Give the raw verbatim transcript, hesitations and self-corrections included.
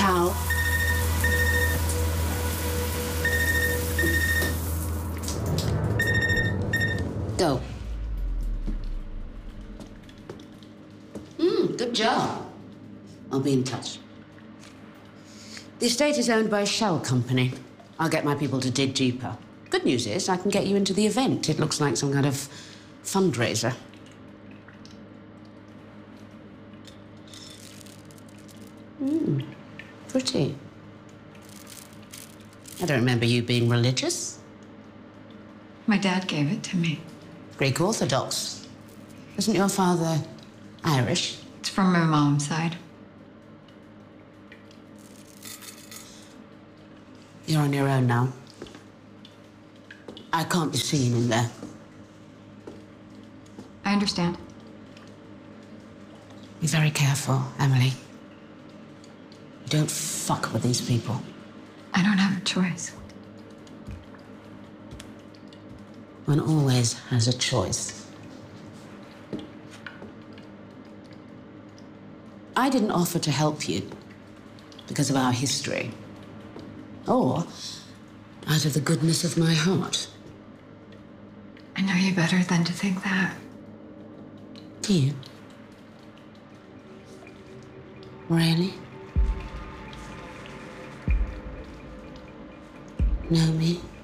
How? Go. Hmm, good job. I'll be in touch. The estate is owned by a shell company. I'll get my people to dig deeper. Good news is I can get you into the event. It looks like some kind of fundraiser. Hmm, pretty. I don't remember you being religious. My dad gave it to me. Greek Orthodox. Isn't your father Irish? It's from my mom's side. You're on your own now. I can't be seen in there. I understand. Be very careful, Emily. You don't fuck with these people. I don't have a choice. One always has a choice. I didn't offer to help you because of our history, or out of the goodness of my heart. I know you better than to think that. Do you? Really? Know me?